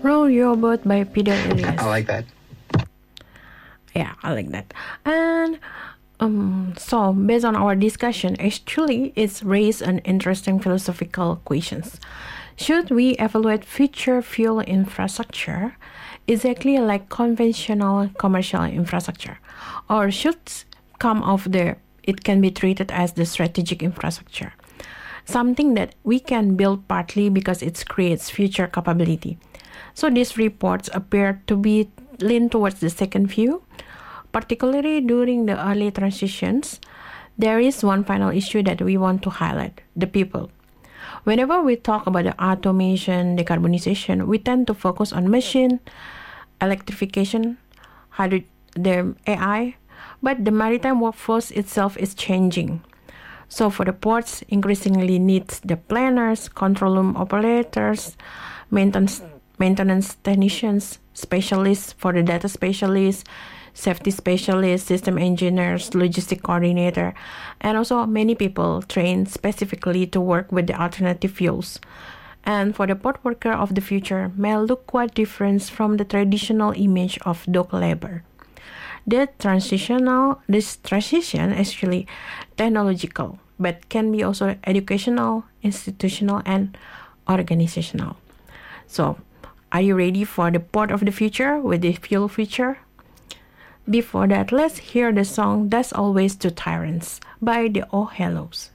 Row Your Boat by Peter Elias. I like that. Yeah, I like that. And so based on our discussion, actually it's raised an interesting philosophical questions. Should we evaluate future fuel infrastructure exactly like conventional commercial infrastructure, or should come of the it can be treated as the strategic infrastructure, something that we can build partly because it creates future capability? So these reports appear to be lean towards the second view, particularly during the early transitions. There is one final issue that we want to highlight: the people. Whenever we talk about the automation, decarbonization, we tend to focus on machine, electrification, the AI, but the maritime workforce itself is changing. So for the ports, increasingly needs the planners, control room operators, maintenance technicians, specialists for the data specialists, safety specialists, system engineers, logistic coordinator, and also many people trained specifically to work with the alternative fuels. And for the port worker of the future may look quite different from the traditional image of dock labor. This transition actually technological, but can be also educational, institutional, and organizational. So, are you ready for the port of the future with the fuel future? Before that, let's hear the song There's Always Two Tyrants by the Oh Hellos.